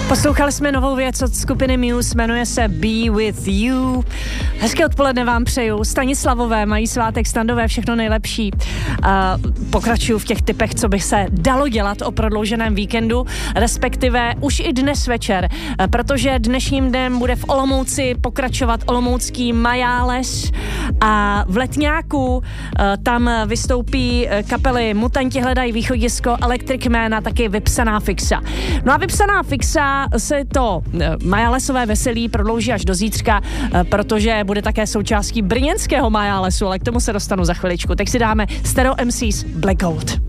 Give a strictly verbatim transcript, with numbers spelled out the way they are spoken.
Poslouchali jsme novou věc od skupiny Muse, jmenuje se Be With You. Hezké odpoledne vám přeju. Stanislavové mají svátek, Standové, všechno nejlepší. Uh, pokračuju v těch typech, co by se dalo dělat o prodlouženém víkendu, respektive už i dnes večer, uh, protože dnešním dnem bude v Olomouci pokračovat olomoucký Majáles a v Letňáku uh, tam vystoupí kapely Mutanti hledají východisko, Electric Man a taky Vypsaná fixa. No a Vypsaná fixa se to Majálesové veselí prodlouží až do zítřka, protože bude také součástí brněnského Majálesu, ale k tomu se dostanu za chviličku. Tak si dáme Stereo M Cs Black Gold.